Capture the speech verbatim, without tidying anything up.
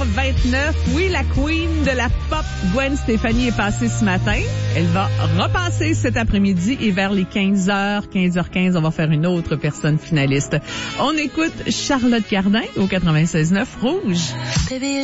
vingt-neuf. Oui, la queen de la pop, Gwen Stefani, est passée ce matin. Elle va repasser cet après-midi et vers les quinze heures, quinze heures quinze, on va faire une autre personne finaliste. On écoute Charlotte Cardin au quatre-vingt-seize neuf Rouge.